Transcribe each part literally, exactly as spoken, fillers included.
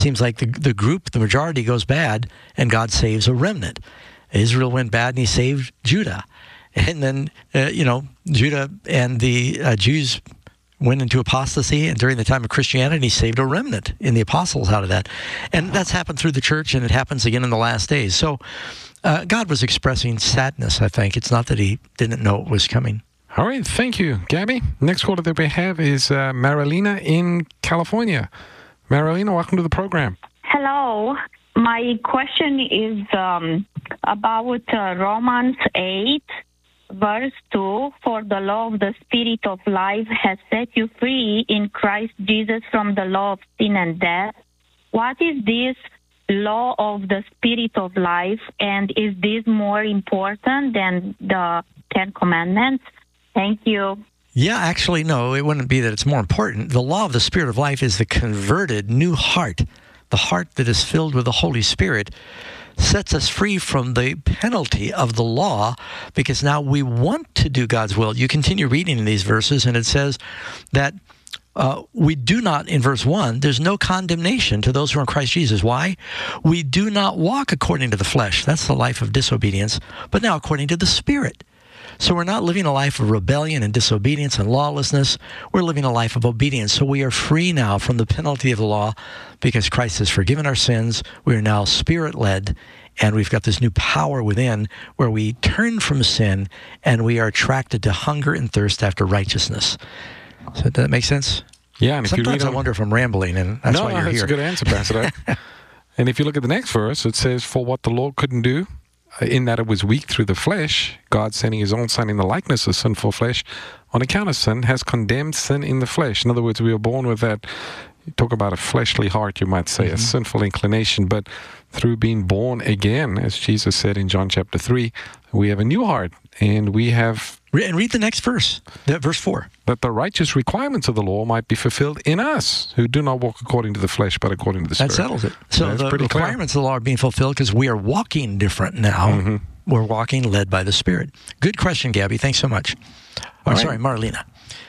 seems like the, the group, the majority goes bad, and God saves a remnant. Israel went bad, and he saved Judah. And then, uh, you know, Judah and the uh, Jews went into apostasy, and during the time of Christianity, he saved a remnant in the apostles out of that. And that's happened through the church, and it happens again in the last days. So uh, God was expressing sadness, I think. It's not that he didn't know it was coming. All right, thank you, Gabby. Next caller that we have is uh, Marilena in California. Marilena, welcome to the program. Hello. My question is um, about uh, Romans eight, verse two. For the law of the Spirit of life has set you free in Christ Jesus from the law of sin and death. What is this law of the Spirit of life, and is this more important than the Ten Commandments? Thank you. Yeah, actually, no, it wouldn't be that it's more important. The law of the Spirit of life is the converted new heart. The heart that is filled with the Holy Spirit sets us free from the penalty of the law, because now we want to do God's will. You continue reading in these verses, and it says that uh, we do not, in verse one, there's no condemnation to those who are in Christ Jesus. Why? We do not walk according to the flesh. That's the life of disobedience, but now according to the Spirit. So we're not living a life of rebellion and disobedience and lawlessness. We're living a life of obedience. So we are free now from the penalty of the law because Christ has forgiven our sins. We are now Spirit-led, and we've got this new power within where we turn from sin and we are attracted to hunger and thirst after righteousness. So does that make sense? Yeah. And if Sometimes you read I on... wonder if I'm rambling, and that's no, why no, you're that's here. a good answer, Pastor. And if you look at the next verse, it says, for what the law couldn't do, in that it was weak through the flesh, God sending his own Son in the likeness of sinful flesh on account of sin has condemned sin in the flesh. In other words, we were born with that, you talk about a fleshly heart, you might say, mm-hmm. a sinful inclination, but through being born again, as Jesus said in John chapter three, we have a new heart, and we have... And read the next verse, that verse four. That the righteous requirements of the law might be fulfilled in us, who do not walk according to the flesh, but according to the Spirit. That settles it. So That's the requirements clear. of the law are being fulfilled because we are walking different now. Mm-hmm. We're walking led by the Spirit. Good question, Gabby. Thanks so much. Oh, right. Sorry, Marlena.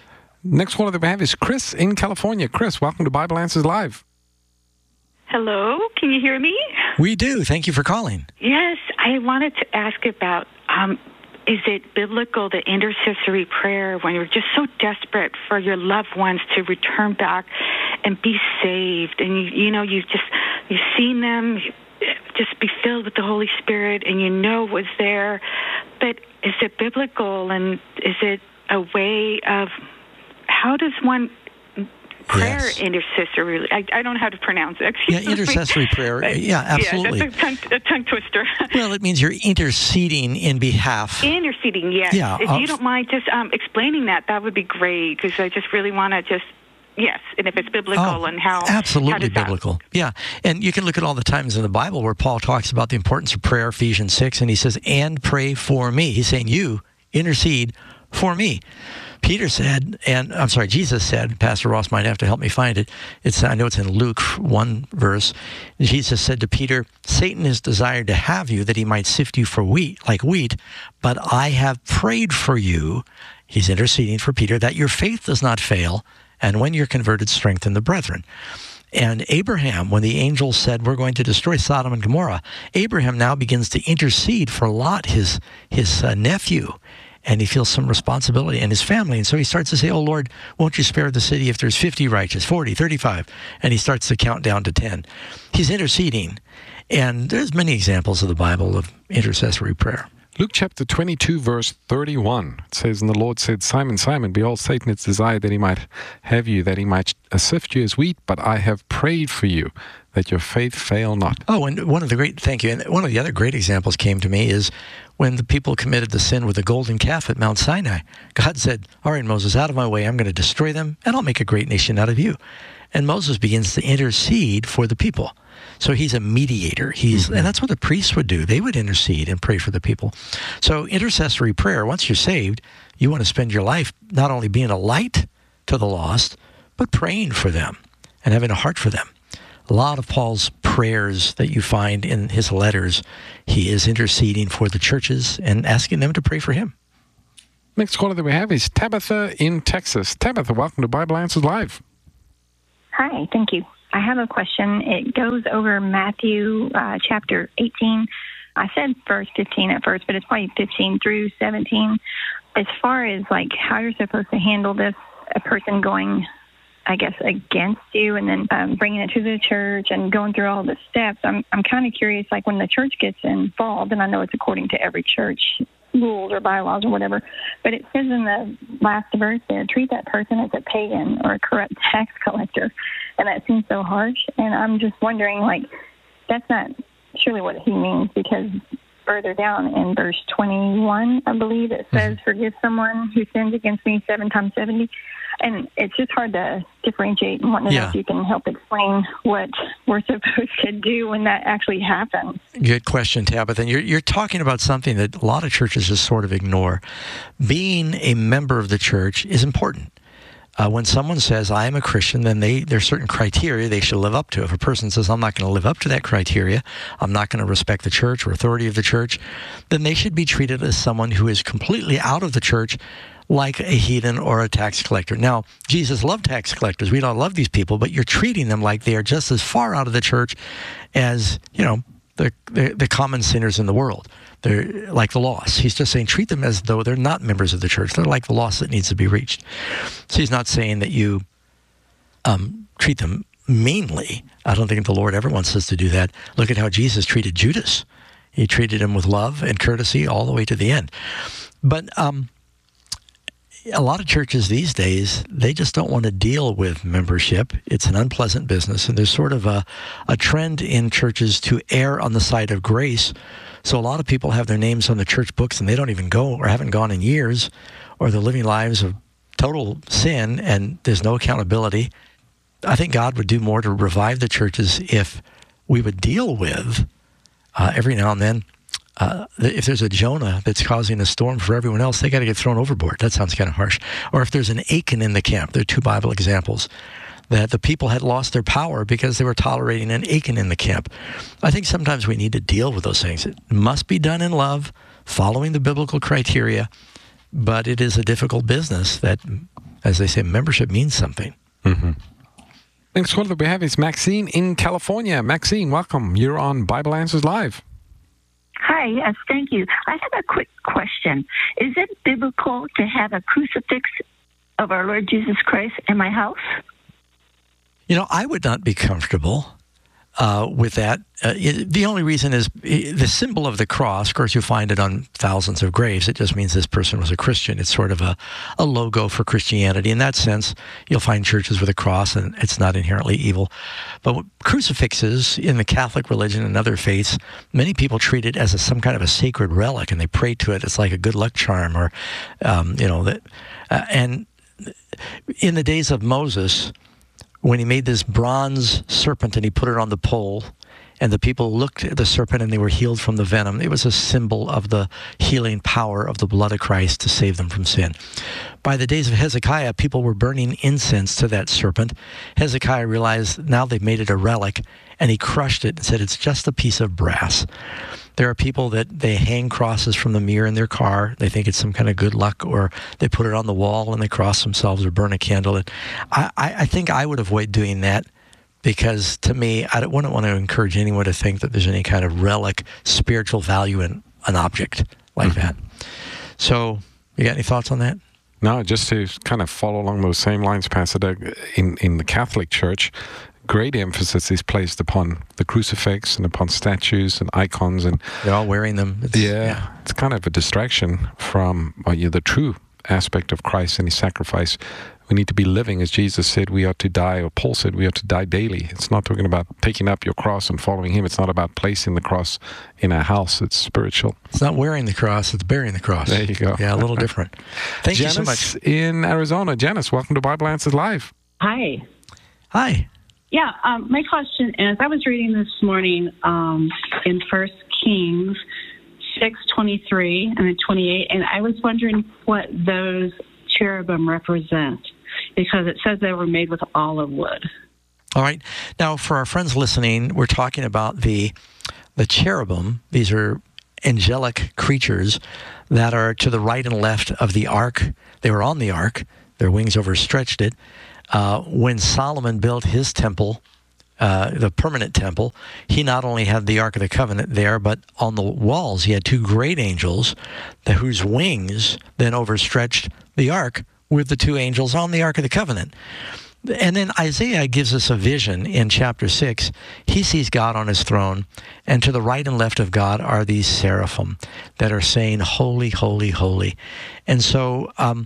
Next one that we have is Chris in California. Chris, welcome to Bible Answers Live. Hello, can you hear me? We do. Thank you for calling. Yes, I wanted to ask about, um, is it biblical, the intercessory prayer, when you're just so desperate for your loved ones to return back and be saved, and you, you know, you've just, you've seen them you, just be filled with the Holy Spirit, and you know it was there, but is it biblical, and is it a way of, how does one... Prayer yes. intercessory. I, I don't know how to pronounce it. Excuse yeah, intercessory me. prayer. Yeah, absolutely. Yeah, that's a tongue, a tongue twister. Well, it means you're interceding in behalf. Interceding, yes. Yeah, if uh, you don't mind just um, explaining that, that would be great, because I just really want to just, yes, and if it's biblical oh, and how. Absolutely how biblical. That... Yeah, and you can look at all the times in the Bible where Paul talks about the importance of prayer, Ephesians six, and he says, and pray for me. He's saying, you intercede for me. Peter said, and I'm sorry, Jesus said, Pastor Ross might have to help me find it. It's I know it's in Luke one verse. Jesus said to Peter, Satan has desired to have you that he might sift you for wheat, like wheat, but I have prayed for you. He's interceding for Peter, that your faith does not fail, and when you're converted, strengthen the brethren. And Abraham, when the angel said, we're going to destroy Sodom and Gomorrah, Abraham now begins to intercede for Lot, his, his uh, nephew. And he feels some responsibility in his family. And so he starts to say, oh, Lord, won't you spare the city if there's fifty righteous, forty, thirty-five? And he starts to count down to ten. He's interceding. And there's many examples of the Bible of intercessory prayer. Luke chapter twenty-two, verse thirty-one. It says, and the Lord said, Simon, Simon, behold, Satan has desired that he might have you, that he might sift you as wheat, but I have prayed for you, that your faith fail not. Oh, and one of the great, thank you. And one of the other great examples came to me is when the people committed the sin with the golden calf at Mount Sinai. God said, all right, Moses, out of my way, I'm going to destroy them, and I'll make a great nation out of you. And Moses begins to intercede for the people. So he's a mediator. He's, mm-hmm. And that's what the priests would do. They would intercede and pray for the people. So intercessory prayer, once you're saved, you want to spend your life not only being a light to the lost, but praying for them and having a heart for them. A lot of Paul's prayers that you find in his letters, he is interceding for the churches and asking them to pray for him. Next caller that we have is Tabitha in Texas. Tabitha, welcome to Bible Answers Live. Hi, thank you. I have a question. It goes over Matthew uh, chapter eighteen. I said verse fifteen at first, but it's probably fifteen through seventeen. As far as like how you're supposed to handle this, a person going, I guess, against you and then um, bringing it to the church and going through all the steps. I'm I'm kind of curious, like when the church gets involved, and I know it's according to every church rules or bylaws or whatever, but it says in the last verse there, treat that person as a pagan or a corrupt tax collector, and that seems so harsh. And I'm just wondering, like, that's not surely what he means, because further down in verse twenty-one, I believe, it says, mm-hmm. forgive someone who sins against me seven times seventy. And it's just hard to differentiate, and want to know Yeah. if you can help explain what we're supposed to do when that actually happens. Good question, Tabitha. And you're, you're talking about something that a lot of churches just sort of ignore. Being a member of the church is important. Uh, when someone says, I am a Christian, then they there's certain criteria they should live up to. If a person says, I'm not going to live up to that criteria, I'm not going to respect the church or authority of the church, then they should be treated as someone who is completely out of the church, like a heathen or a tax collector. Now, Jesus loved tax collectors. We don't love these people, but you're treating them like they are just as far out of the church as, you know, the, the, the common sinners in the world. They're like the lost. He's just saying treat them as though they're not members of the church. They're like the lost that needs to be reached. So he's not saying that you um, treat them meanly. I don't think the Lord ever wants us to do that. Look at how Jesus treated Judas. He treated him with love and courtesy all the way to the end. But um, a lot of churches these days, they just don't want to deal with membership. It's an unpleasant business, and there's sort of a, a trend in churches to err on the side of grace. So a lot of people have their names on the church books, and they don't even go or haven't gone in years, or they're living lives of total sin, and there's no accountability. I think God would do more to revive the churches if we would deal with, uh, every now and then, Uh, if there's a Jonah that's causing a storm for everyone else, they got to get thrown overboard. That sounds kind of harsh. Or if there's an Achan in the camp, there are two Bible examples that the people had lost their power because they were tolerating an Achan in the camp. I think sometimes we need to deal with those things. It must be done in love, following the biblical criteria, but it is a difficult business that, as they say, membership means something. Mm-hmm. Next caller that we have is Maxine in California. Maxine, welcome. You're on Bible Answers Live. Hi, yes, thank you. I have a quick question. Is it biblical to have a crucifix of our Lord Jesus Christ in my house? You know, I would not be comfortable uh, with that. Uh, it, the only reason is it, the symbol of the cross. Of course, you find it on thousands of graves. It just means this person was a Christian. It's sort of a, a logo for Christianity. In that sense, you'll find churches with a cross, and it's not inherently evil. But crucifixes in the Catholic religion and other faiths, many people treat it as a, some kind of a sacred relic, and they pray to it. It's like a good luck charm, or um, you know, that. Uh, and in the days of Moses, when he made this bronze serpent and he put it on the pole, and the people looked at the serpent and they were healed from the venom, it was a symbol of the healing power of the blood of Christ to save them from sin. By the days of Hezekiah, people were burning incense to that serpent. Hezekiah realized now they've made it a relic, and he crushed it and said it's just a piece of brass. There are people that they hang crosses from the mirror in their car. They think it's some kind of good luck, or they put it on the wall and they cross themselves or burn a candle. And I, I think I would avoid doing that, because to me, I wouldn't want to encourage anyone to think that there's any kind of relic, spiritual value in an object like mm-hmm. that. So, you got any thoughts on that? No, just to kind of follow along those same lines, Pastor Doug, in, in the Catholic Church, great emphasis is placed upon the crucifix and upon statues and icons, and they're all wearing them. It's, yeah, yeah, it's kind of a distraction from uh, you know, the true aspect of Christ and his sacrifice. We need to be living, as Jesus said, we ought to die, or Paul said, we ought to die daily. It's not talking about taking up your cross and following him. It's not about placing the cross in our house. It's spiritual. It's not wearing the cross, it's bearing the cross. There you go. Yeah, a little different. Thank Janice you so much. in Arizona. Janice, welcome to Bible Answers Live. Hi. Hi. Yeah, um, my question is, I was reading this morning um, in First Kings six twenty-three and then twenty-eight, and I was wondering what those cherubim represent, because it says they were made with olive wood. All right. Now, for our friends listening, we're talking about the the cherubim. These are angelic creatures that are to the right and left of the ark. They were on the ark. Their wings overstretched it. Uh, when Solomon built his temple, uh, the permanent temple, he not only had the Ark of the Covenant there, but on the walls he had two great angels that, whose wings then overstretched the Ark with the two angels on the Ark of the Covenant. And then Isaiah gives us a vision in chapter six. He sees God on his throne, and to the right and left of God are these seraphim that are saying, holy, holy, holy. And so um,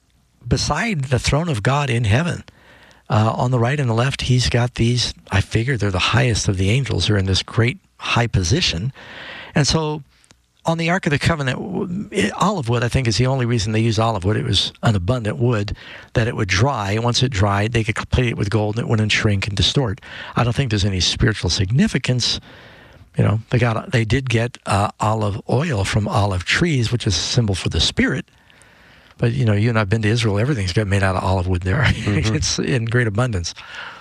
beside the throne of God in heaven, uh, on the right and the left, he's got these, I figure they're the highest of the angels, are in this great high position. And so on the Ark of the Covenant, it, olive wood, I think, is the only reason they use olive wood. It was an abundant wood that it would dry. Once it dried, they could plate it with gold, and it wouldn't shrink and distort. I don't think there's any spiritual significance. You know, they got, they did get uh, olive oil from olive trees, which is a symbol for the Spirit. But, you know, you and I have been to Israel. Everything's got made out of olive wood there. Mm-hmm. It's in great abundance.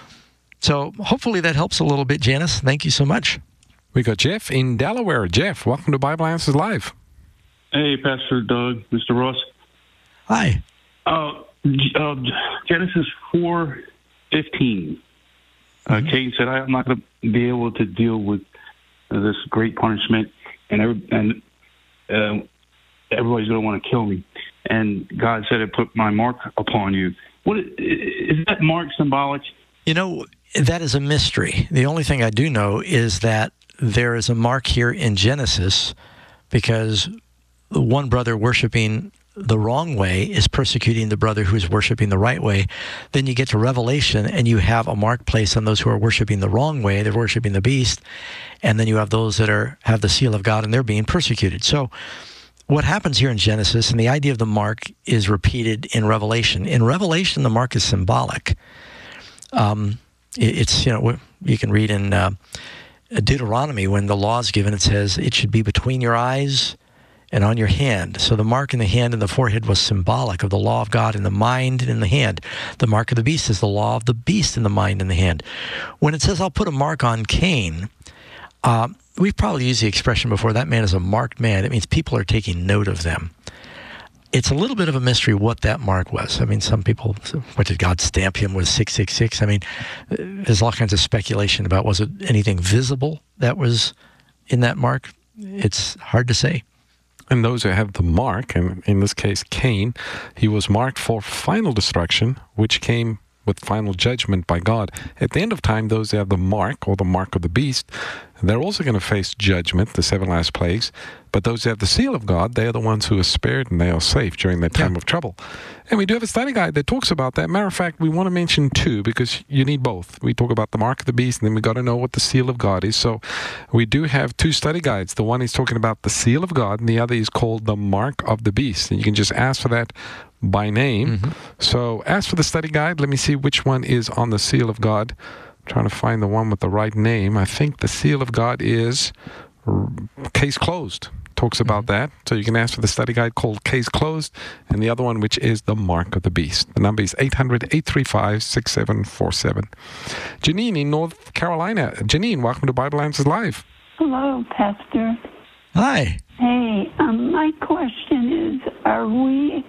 So hopefully that helps a little bit, Janice. Thank you so much. We got Jeff in Delaware. Jeff, welcome to Bible Answers Live. Hey, Pastor Doug, Mister Ross. Hi. Uh, uh, Genesis four fifteen. Uh, mm-hmm. Cain said, "I'm not going to be able to deal with uh, this great punishment, and every, and uh, everybody's going to want to kill me." And God said, "I put my mark upon you." What is, is that mark symbolic? You know, that is a mystery. The only thing I do know is that there is a mark here in Genesis because one brother worshiping the wrong way is persecuting the brother who's worshiping the right way. Then you get to Revelation and you have a mark placed on those who are worshiping the wrong way. They're worshiping the beast. And then you have those that are have the seal of God and they're being persecuted. So what happens here in Genesis, and the idea of the mark is repeated in Revelation. In Revelation, the mark is symbolic. Um, it, it's, you know, you can read in uh, Deuteronomy when the law is given, it says it should be between your eyes and on your hand. So the mark in the hand and the forehead was symbolic of the law of God in the mind and in the hand. The mark of the beast is the law of the beast in the mind and the hand. When it says, I'll put a mark on Cain, uh, we've probably used the expression before, that man is a marked man. It means people are taking note of them. It's a little bit of a mystery what that mark was. I mean, some people, what did God stamp him with, six six six? I mean, there's all kinds of speculation about, was it anything visible that was in that mark? It's hard to say. And those who have the mark, and in this case, Cain, he was marked for final destruction, which came with final judgment by God. At the end of time, those who have the mark, or the mark of the beast, they're also going to face judgment, the seven last plagues. But those who have the seal of God, they are the ones who are spared and they are safe during that time yeah. of trouble. And we do have a study guide that talks about that. Matter of fact, we want to mention two because you need both. We talk about the mark of the beast, and then we got to know what the seal of God is. So we do have two study guides. The one is talking about the seal of God, and the other is called the mark of the beast. And you can just ask for that by name. Mm-hmm. So ask for the study guide. Let me see which one is on the seal of God. I'm trying to find the one with the right name. I think the seal of God is Case Closed. Talks about that. So you can ask for the study guide called Case Closed, and the other one, which is the Mark of the Beast. The number is eight hundred, eight three five, six seven four seven. Janine in North Carolina. Janine, welcome to Bible Answers Live. Hello, Pastor. Hi. Hey, um, my question is, are we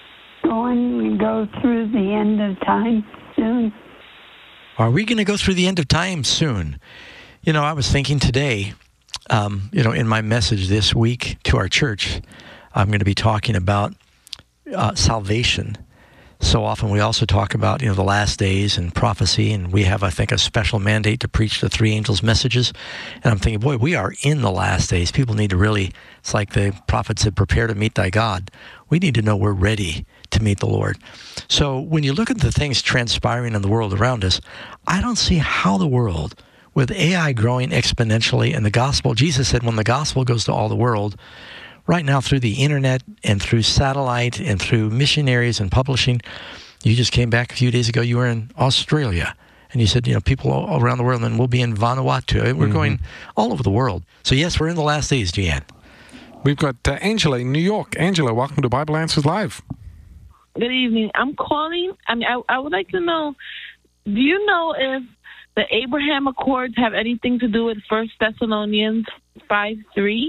going to go through the end of time soon? Are we going to go through the end of time soon? You know, I was thinking today, um, you know, in my message this week to our church, I'm going to be talking about uh, salvation. So often we also talk about, you know, the last days and prophecy, and we have, I think, a special mandate to preach the three angels' messages. And I'm thinking, boy, we are in the last days. People need to really, it's like the prophet said, prepare to meet thy God. We need to know we're ready to meet the Lord. So when you look at the things transpiring in the world around us, I don't see how the world, with A I growing exponentially and the gospel, Jesus said when the gospel goes to all the world, right now through the internet and through satellite and through missionaries and publishing, you just came back a few days ago, you were in Australia, and you said, you know, people all around the world, and we'll be in Vanuatu. We're mm-hmm. going all over the world. So yes, we're in the last days, Jeanne. We've got uh, Angela in New York. Angela, welcome to Bible Answers Live. Good evening. I'm calling. I mean, I, I would like to know, do you know if the Abraham Accords have anything to do with First Thessalonians five three?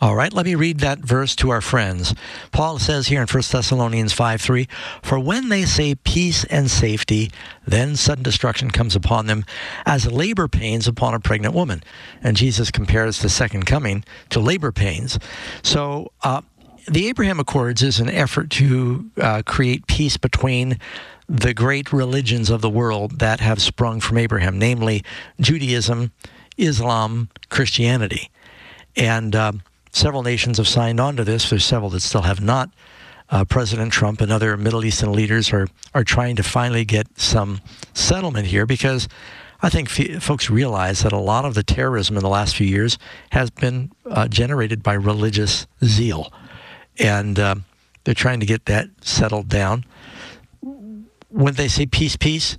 All right, let me read that verse to our friends. Paul says here in First Thessalonians five three, "For when they say peace and safety, then sudden destruction comes upon them as labor pains upon a pregnant woman." And Jesus compares the second coming to labor pains. So uh, the Abraham Accords is an effort to uh, create peace between the great religions of the world that have sprung from Abraham, namely Judaism, Islam, Christianity. And uh, several nations have signed on to this. There's several that still have not. Uh, President Trump and other Middle Eastern leaders are, are trying to finally get some settlement here, because I think f- folks realize that a lot of the terrorism in the last few years has been uh, generated by religious zeal. And uh, they're trying to get that settled down. When they say peace, peace,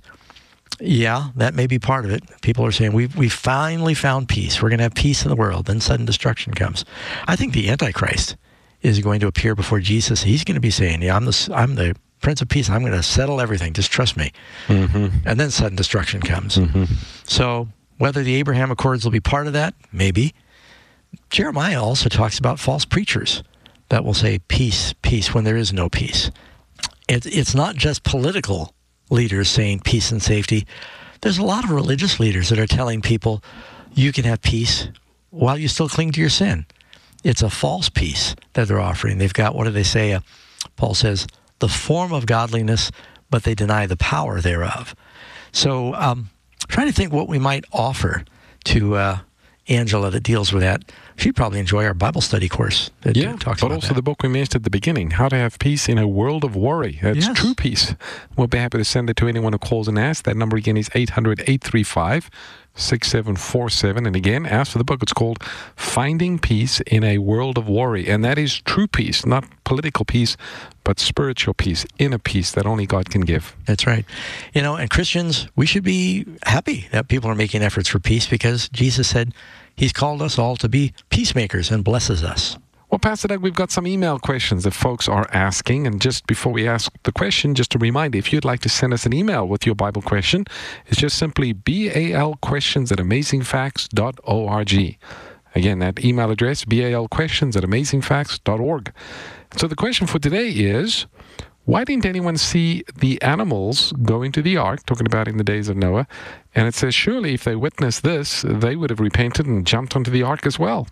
yeah, that may be part of it. People are saying, we've, we finally found peace. We're going to have peace in the world. Then sudden destruction comes. I think the Antichrist is going to appear before Jesus. He's going to be saying, yeah, I'm the, I'm the Prince of Peace. I'm going to settle everything. Just trust me. Mm-hmm. And then sudden destruction comes. Mm-hmm. So whether the Abraham Accords will be part of that, maybe. Jeremiah also talks about false preachers that will say peace, peace, when there is no peace. It, it's not just political leaders saying peace and safety. There's a lot of religious leaders that are telling people you can have peace while you still cling to your sin. It's a false peace that they're offering. They've got, what do they say? Uh, Paul says, the form of godliness, but they deny the power thereof. So um, trying to think what we might offer to uh, Angela that deals with that. She'd probably enjoy our Bible study course that yeah, talks but about also that. the book we mentioned at the beginning, How to Have Peace in a World of Worry. That's Yes. true peace. We'll be happy to send it to anyone who calls and asks. That number again is eight hundred, eight three five, six seven four seven. And again, ask for the book. It's called Finding Peace in a World of Worry. And that is true peace, not political peace, but spiritual peace, inner peace that only God can give. That's right. You know, and Christians, we should be happy that people are making efforts for peace, because Jesus said He's called us all to be peacemakers and blesses us. Well, Pastor Doug, we've got some email questions that folks are asking. And just before we ask the question, just a reminder, if you'd like to send us an email with your Bible question, it's just simply B A L questions at amazing facts dot org. Again, that email address, B A L questions at amazing facts dot org. So the question for today is, why didn't anyone see the animals go into the ark, talking about in the days of Noah? And it says, surely if they witnessed this, they would have repented and jumped onto the ark as well.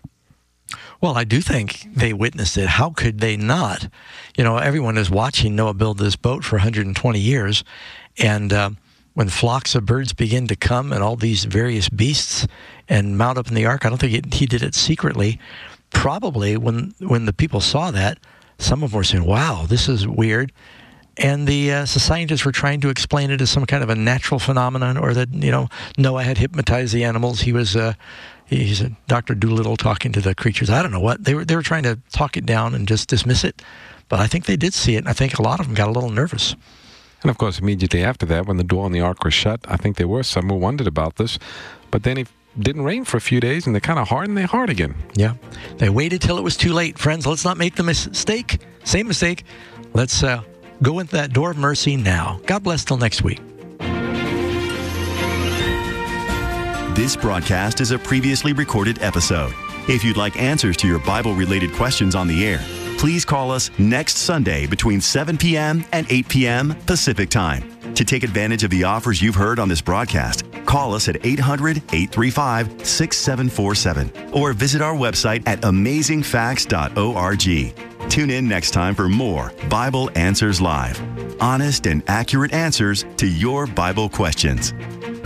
Well, I do think they witnessed it. How could they not? You know, everyone is watching Noah build this boat for one hundred twenty years. And uh, when flocks of birds begin to come and all these various beasts and mount up in the ark, I don't think it, he did it secretly. Probably when, when the people saw that, some of them were saying, wow, this is weird. And the uh, scientists were trying to explain it as some kind of a natural phenomenon, or that, you know, Noah had hypnotized the animals. He was, uh, he's a Doctor Doolittle talking to the creatures. I don't know what. They were they were trying to talk it down and just dismiss it. But I think they did see it, and I think a lot of them got a little nervous. And of course, immediately after that, when the door on the ark was shut, I think there were some who wondered about this. But then it didn't rain for a few days, and they kind of hardened their heart again. Yeah. They waited till it was too late. Friends, let's not make the mistake. Same mistake. Let's uh, go into that door of mercy now. God bless till next week. This broadcast is a previously recorded episode. If you'd like answers to your Bible-related questions on the air, please call us next Sunday between seven p.m. and eight p.m. Pacific Time. To take advantage of the offers you've heard on this broadcast, call us at eight hundred, eight three five, six seven four seven or visit our website at amazing facts dot org. Tune in next time for more Bible Answers Live. Honest and accurate answers to your Bible questions.